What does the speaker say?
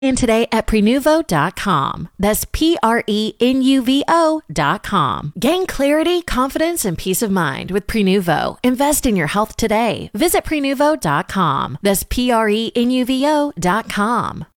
And today at Prenuvo.com. That's Prenuvo.com. Gain clarity, confidence, and peace of mind with Prenuvo. Invest in your health today. Visit Prenuvo.com. That's Prenuvo.com.